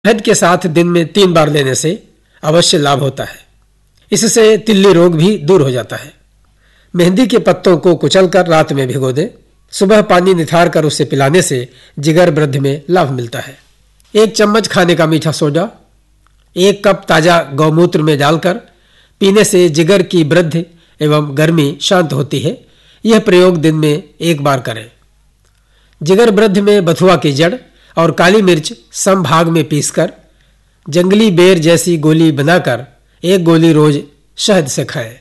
शहद के साथ दिन में 3 बार लेने से अवश्य लाभ होता है। इससे तिल्ली रोग भी दूर हो जाता है। मेहंदी के पत्तों को कुचलकर रात में भिगो दें। सुबह पानी निथार कर उसे पिलाने से जिगर वृद्धि में लाभ मिलता है। 1 चम्मच खाने का मीठा सोडा 1 कप ताजा गौमूत्र में डालकर पीने से जिगर की वृद्धि एवं गर्मी शांत होती है। यह प्रयोग दिन में 1 बार करें। जिगर वृद्धि में बथुआ की जड़ और काली मिर्च सम भाग में पीसकर जंगली बेर जैसी गोली बनाकर 1 गोली रोज शहद से खाएं।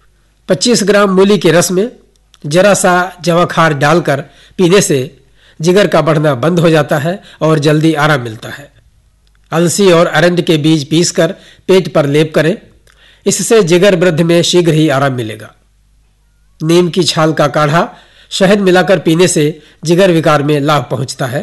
25 ग्राम मूली के रस में जरा सा जवाखार डालकर पीने से जिगर का बढ़ना बंद हो जाता है और जल्दी आराम मिलता है। अलसी और अरंड के बीज पीसकर पेट पर लेप करें। इससे जिगर वृद्धि में शीघ्र ही आराम मिलेगा। नीम की छाल का काढ़ा शहद मिलाकर पीने से जिगर विकार में लाभ पहुंचता है।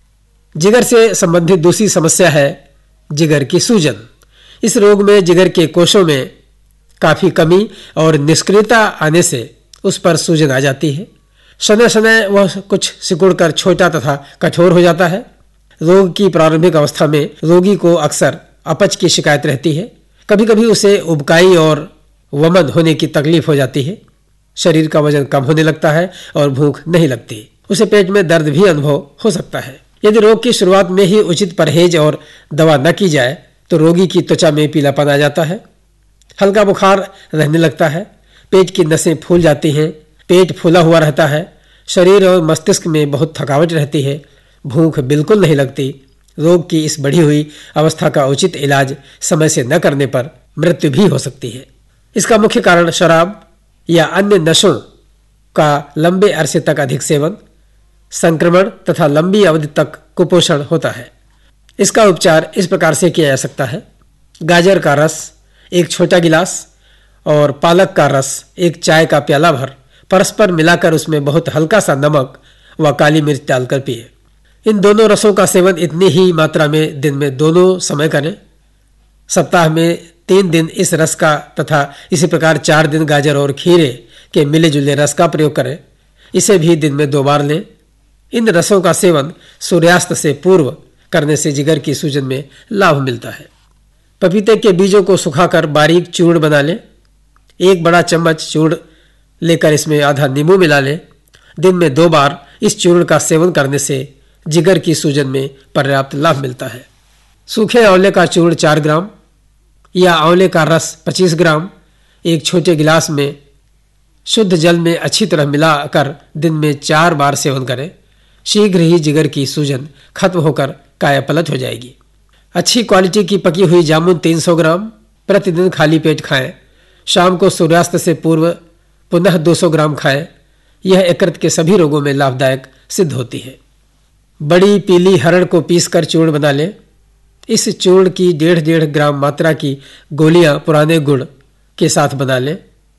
जिगर से संबंधित दूसरी समस्या है जिगर की सूजन। इस रोग में जिगर के कोषों में काफी कमी और निष्क्रियता आने से उस पर सूजन आ जाती है। शनय शनय वह कुछ सिकुड़कर छोटा तथा कठोर हो जाता है। रोग की प्रारंभिक अवस्था में रोगी को अक्सर अपच की शिकायत रहती है। कभी कभी उसे उबकाई और वमन होने की तकलीफ हो जाती है। शरीर का वजन कम होने लगता है और भूख नहीं लगती। उसे पेट में दर्द भी अनुभव हो सकता है। यदि रोग की शुरुआत में ही उचित परहेज और दवा न की जाए तो रोगी की त्वचा में पीलापन आ जाता है। हल्का बुखार रहने लगता है। पेट की नसें फूल जाती हैं। पेट फूला हुआ रहता है। शरीर और मस्तिष्क में बहुत थकावट रहती है। भूख बिल्कुल नहीं लगती। रोग की इस बढ़ी हुई अवस्था का उचित इलाज समय से न करने पर मृत्यु भी हो सकती है। इसका मुख्य कारण शराब या अन्य नशों का लंबे अरसे तक अधिक सेवन, संक्रमण तथा लंबी अवधि तक कुपोषण होता है। इसका उपचार इस प्रकार से किया जा सकता है। गाजर का रस 1 छोटा गिलास और पालक का रस 1 चाय का प्याला भर परस्पर मिलाकर उसमें बहुत हल्का सा नमक व काली मिर्च डालकर पिए। इन दोनों रसों का सेवन इतनी ही मात्रा में दिन में दोनों समय करें। सप्ताह में 3 दिन इस रस का तथा इसी प्रकार 4 दिन गाजर और खीरे के मिले जुले रस का प्रयोग करें। इसे भी दिन में 2 बार लें। इन रसों का सेवन सूर्यास्त से पूर्व करने से जिगर की सूजन में लाभ मिलता है। पपीते के बीजों को सुखाकर बारीक चूर्ण बना लें। 1 बड़ा चम्मच चूर्ण लेकर इसमें आधा नींबू मिला लें। दिन में 2 बार इस चूर्ण का सेवन करने से जिगर की सूजन में पर्याप्त लाभ मिलता है। सूखे आंवले का चूर्ण 4 ग्राम या आंवले का रस 25 ग्राम 1 छोटे गिलास में शुद्ध जल में अच्छी तरह मिलाकर दिन में 4 बार सेवन करें। शीघ्र ही जिगर की सूजन खत्म होकर कायापलट हो जाएगी। अच्छी क्वालिटी की पकी हुई जामुन 300 ग्राम प्रतिदिन खाली पेट खाएं। शाम को सूर्यास्त से पूर्व पुनः 200 ग्राम खाएं। यह यकृत के सभी रोगों में लाभदायक सिद्ध होती है। बड़ी पीली हरड़ को पीसकर चूर्ण बना लें। इस चूर्ण की 1.5 ग्राम मात्रा की गोलियां पुराने गुड़ के साथ बना लें।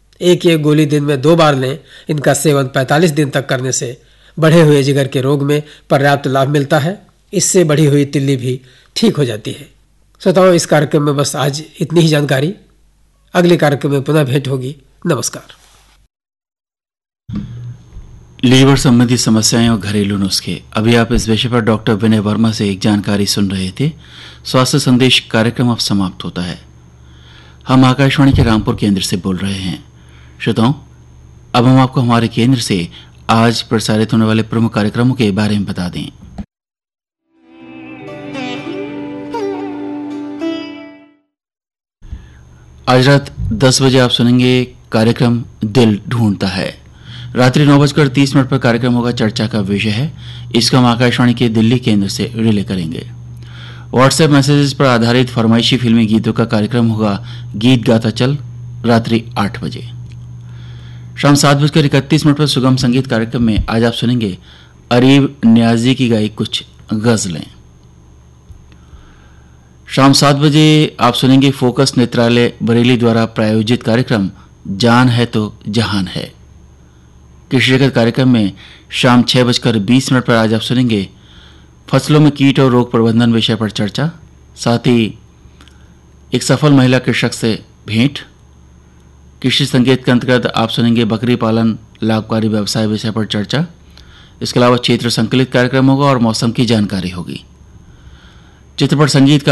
1 गोली दिन में 2 बार लें। इनका सेवन 45 दिन तक करने से बढ़े हुए जिगर के रोग में पर्याप्त लाभ मिलता है। इससे बढ़ी हुई तिल्ली भी ठीक हो जाती है। श्रोताओं, इस कार्यक्रम में बस आज इतनी ही जानकारी। अगले कार्यक्रम में पुनः भेंट होगी। नमस्कार। लीवर संबंधी समस्याएं और घरेलू नुस्खे, अभी आप इस विषय पर डॉक्टर विनय वर्मा से एक जानकारी सुन रहे थे। स्वास्थ्य संदेश कार्यक्रम अब समाप्त होता है। हम आकाशवाणी के रामपुर केंद्र से बोल रहे हैं। श्रोताओं, अब हम आपको हमारे केंद्र से आज प्रसारित होने वाले प्रमुख कार्यक्रमों के बारे में बता दें। आज रात 10 बजे आप सुनेंगे कार्यक्रम दिल ढूंढता है। रात्रि 9:30 पर कार्यक्रम होगा चर्चा का विषय है। इसको हम आकाशवाणी के दिल्ली केंद्र से रिले करेंगे। व्हाट्सएप मैसेजेस पर आधारित फरमाइशी फिल्मी गीतों का कार्यक्रम होगा गीत गाता चल, रात्रि 8 बजे। शाम 7:31 पर सुगम संगीत कार्यक्रम में आज आप सुनेंगे अरीब न्याजी की गाई कुछ गजलें। शाम 7 बजे आप सुनेंगे फोकस नेत्रालय बरेली द्वारा प्रायोजित कार्यक्रम जान है तो जहान है। कृषि जगत कार्यक्रम में शाम 6:20 पर आज आप सुनेंगे फसलों में कीट और रोग प्रबंधन विषय पर चर्चा। साथ ही एक सफल महिला कृषक से भेंट। कृषि संकेत के अंतर्गत आप सुनेंगे बकरी पालन लाभकारी व्यवसाय विषय पर चर्चा। इसके अलावा क्षेत्र संकलित कार्यक्रम होगा और मौसम की जानकारी होगी। चित्रपट संगीत का